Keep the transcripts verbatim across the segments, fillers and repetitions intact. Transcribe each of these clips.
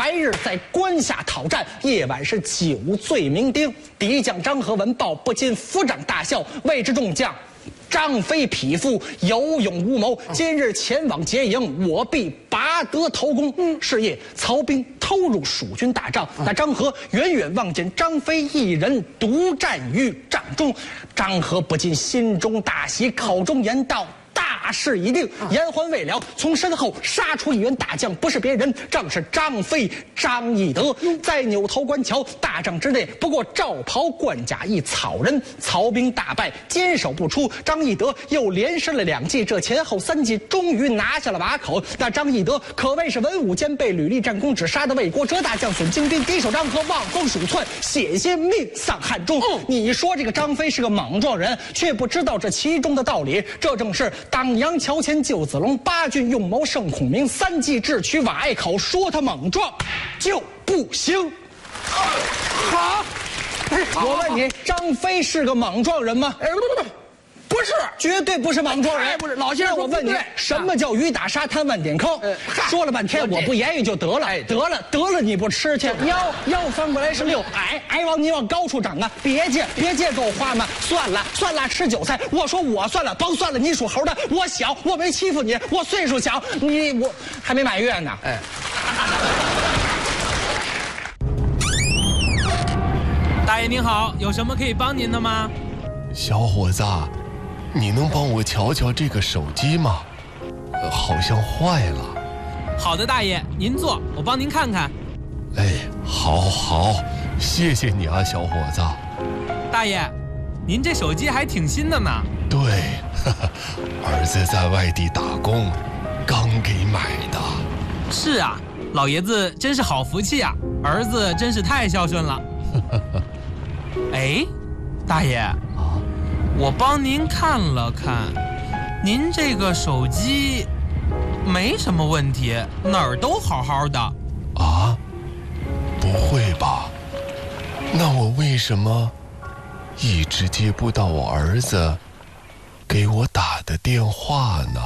白日在关下讨战，夜晚是酒醉酩酊。敌将张合闻报，不禁抚掌大笑，谓之众将。张飞匹夫有勇无谋，今日前往劫营，我必拔得头功。嗯，是夜，曹兵偷入蜀军大帐，那张合远远望见张飞一人独战于帐中，张合不禁心中大喜，口中言道：“大事已定！”言还未了，从身后杀出一员大将，不是别人，正是张飞张翼德。在扭头观瞧，大帐之内不过罩袍冠甲一草人。曹兵大败，坚守不出。张翼德又连失了两计，这前后三计终于拿下了瓦口。那张翼德可谓是文武兼备，屡立战功，只杀得魏国折大将损精兵，敌手张合望风鼠窜，险些命丧汉中。嗯、你说这个张飞是个莽撞人，却不知道这其中的道理。这正是当阳桥前救子龙，八郡用谋胜孔明，三计智取瓦隘口。说他莽撞就不行。 好， 我问你，张飞是个莽撞人吗？ 哎，不不不，不是， 绝对不是莽撞人。 不是，老先生， 我问你，什么叫鱼打沙滩万点坑？说了半天，我不言语就得了。得了，得了，你不吃去？腰腰翻过来是六，矮矮往你往高处长啊！别介，别介，给我花嘛！算了算了，吃韭菜。我说我算了，甭算了，你属猴的，我小，我没欺负你，我岁数小，你我还没满月呢。哎。 大爷您好，有什么可以帮您的吗？ 小伙子，你能帮我瞧瞧这个手机吗？呃，好像坏了。 好的，大爷，您坐，我帮您看看。 哎，好好，谢谢你啊，小伙子。 大爷，您这手机还挺新的呢。 对，呵呵，儿子在外地打工，刚给买的。 是啊，老爷子真是好福气啊，儿子真是太孝顺了。哎，大爷啊，我帮您看了看，您这个手机没什么问题，哪儿都好好的。 啊？不会吧？那我为什么一直接不到我儿子给我打的电话呢？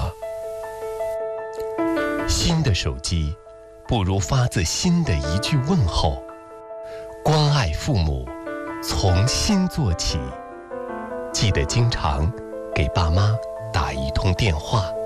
新的手机不如发自心的一句问候，关爱父母从心做起，记得经常给爸妈打一通电话。